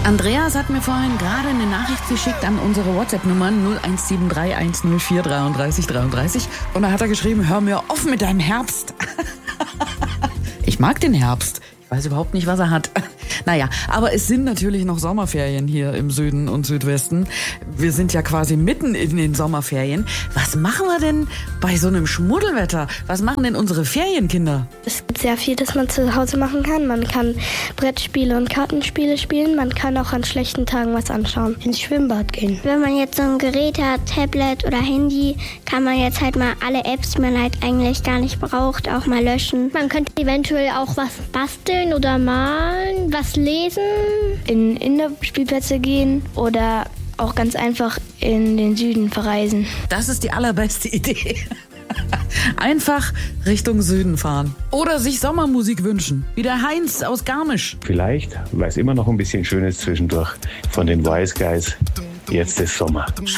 Andreas hat mir vorhin gerade eine Nachricht geschickt an unsere WhatsApp-Nummer 0173 104 33 33 und da hat er geschrieben, hör mir auf mit deinem Herbst. Ich mag den Herbst. Ich weiß überhaupt nicht, was er hat. Naja, aber es sind natürlich noch Sommerferien hier im Süden und Südwesten. Wir sind ja quasi mitten in den Sommerferien. Was machen wir denn bei so einem Schmuddelwetter? Was machen denn unsere Ferienkinder? Es gibt sehr viel, das man zu Hause machen kann. Man kann Brettspiele und Kartenspiele spielen. Man kann auch an schlechten Tagen was anschauen. Ins Schwimmbad gehen. Wenn man jetzt so ein Gerät hat, Tablet oder Handy, kann man jetzt halt mal alle Apps, die man halt eigentlich gar nicht braucht, auch mal löschen. Man könnte eventuell auch was basteln oder malen, was lesen. In Indoor-Spielplätze gehen oder auch ganz einfach in den Süden verreisen. Das ist die allerbeste Idee. Einfach Richtung Süden fahren. Oder sich Sommermusik wünschen. Wie der Heinz aus Garmisch. Vielleicht, weil es immer noch ein bisschen schön ist zwischendurch, von den Wise Guys, jetzt ist Sommer.